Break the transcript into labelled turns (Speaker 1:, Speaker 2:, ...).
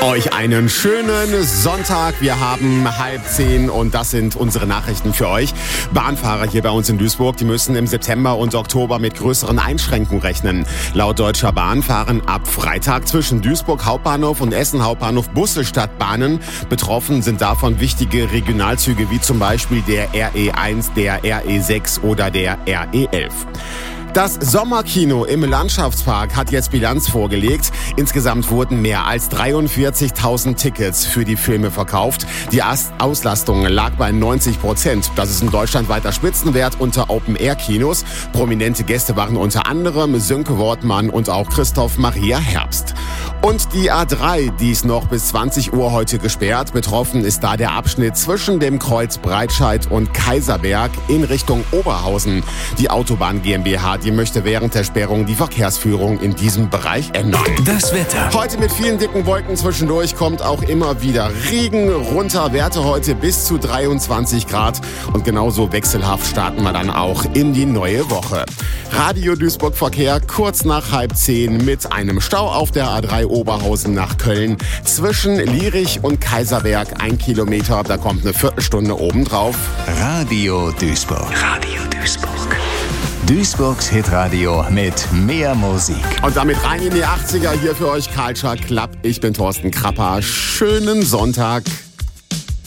Speaker 1: Euch einen schönen Sonntag. Wir haben 9:30 und das sind unsere Nachrichten für euch. Bahnfahrer hier bei uns in Duisburg, die müssen im September und Oktober mit größeren Einschränkungen rechnen. Laut Deutscher Bahn fahren ab Freitag zwischen Duisburg Hauptbahnhof und Essen Hauptbahnhof Busse statt Bahnen. Betroffen sind davon wichtige Regionalzüge wie zum Beispiel der RE1, der RE6 oder der RE11. Das Sommerkino im Landschaftspark hat jetzt Bilanz vorgelegt. Insgesamt wurden mehr als 43.000 Tickets für die Filme verkauft. Die Auslastung lag bei 90%. Das ist ein deutschlandweiter Spitzenwert unter Open-Air-Kinos. Prominente Gäste waren unter anderem Sönke Wortmann und auch Christoph Maria Herbst. Und die A3, die ist noch bis 20 Uhr heute gesperrt. Betroffen ist da der Abschnitt zwischen dem Kreuz Breitscheid und Kaiserberg in Richtung Oberhausen. Die Autobahn GmbH, die möchte während der Sperrung die Verkehrsführung in diesem Bereich ändern.
Speaker 2: Das Wetter.
Speaker 1: Heute mit vielen dicken Wolken zwischendurch kommt auch immer wieder Regen runter. Werte heute bis zu 23 Grad. Und genauso wechselhaft starten wir dann auch in die neue Woche. Radio Duisburg Verkehr kurz nach 9:30 mit einem Stau auf der A3 Oberhausen nach Köln. Zwischen Lierich und Kaiserberg 1 Kilometer. Da kommt eine Viertelstunde obendrauf.
Speaker 2: Radio Duisburg. Radio Duisburg. Duisburgs Hitradio mit mehr Musik.
Speaker 1: Und damit rein in die 80er. Hier für euch Culture Club. Ich bin Thorsten Krapper. Schönen Sonntag.